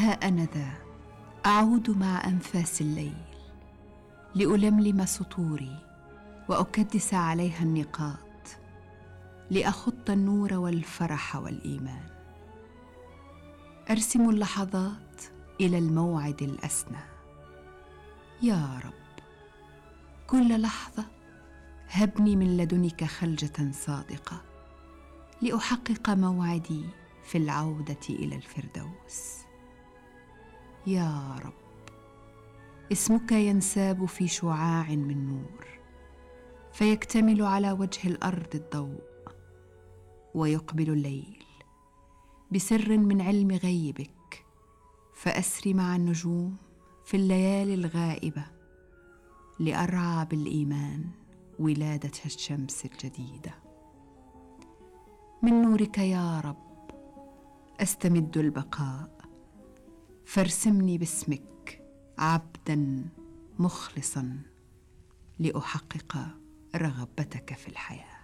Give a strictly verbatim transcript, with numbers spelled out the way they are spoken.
ها أنا ذا أعود مع أنفاس الليل لألملم سطوري وأكدس عليها النقاط، لأخط النور والفرح والإيمان. أرسم اللحظات إلى الموعد الأسنى. يا رب، كل لحظة هبني من لدنك خلجة صادقة لأحقق موعدي في العودة إلى الفردوس. يا رب، اسمك ينساب في شعاع من نور، فيكتمل على وجه الأرض الضوء، ويقبل الليل بسر من علم غيبك، فأسري مع النجوم في الليالي الغائبة لأرعى بالإيمان ولادة الشمس الجديدة. من نورك يا رب أستمد البقاء، فارسمني باسمك عبدا مخلصا لأحقق رغبتك في الحياة.